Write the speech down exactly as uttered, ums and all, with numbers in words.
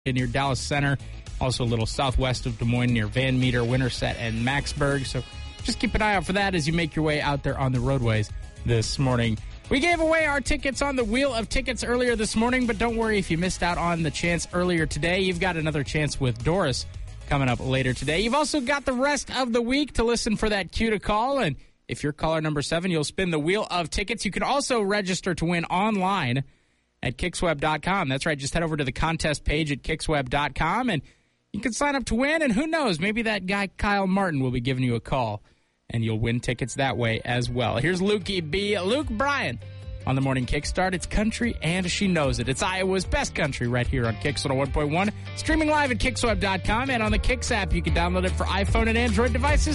near Dallas Center, also a little southwest of Des Moines near Van Meter, Winterset, and Maxburg. So just keep an eye out for that as you make your way out there on the roadways this morning. We gave away our tickets on the Wheel of Tickets earlier this morning, but don't worry if you missed out on the chance earlier today. You've got another chance with Doris coming up later today. You've also got the rest of the week to listen for that cue to call, and if you're caller number seven, you'll spin the Wheel of Tickets. You can also register to win online at Kicksweb dot com. That's right, just head over to the contest page at Kicksweb dot com, and you can sign up to win, and who knows, maybe that guy Kyle Martin will be giving you a call, and you'll win tickets that way as well. Here's Lukey B. Luke Bryan on the Morning Kickstart. It's country, and she knows it. It's Iowa's best country right here on Kicks one oh one point one. Streaming live at Kicksweb dot com, and on the Kicks app, you can download it for iPhone and Android devices.